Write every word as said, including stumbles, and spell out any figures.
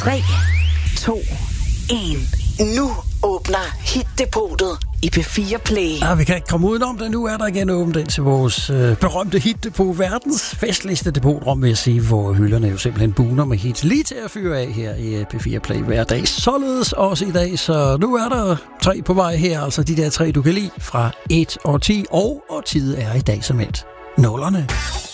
tre, to, et. Nu åbner Hit-depotet i P fire Play. Ja, vi kan ikke komme udenom det. Nu er der igen åbent ind til vores øh, berømte Hit-depot. Verdens festligste depotrum, vil jeg sige, hvor hylderne jo simpelthen buner med hits lige til at fyre af her i P fire Play hver dag. Således også i dag, så nu er der tre på vej her. Altså de der tre, du kan lide fra et og ti, og årtiet er i dag som et nullerne.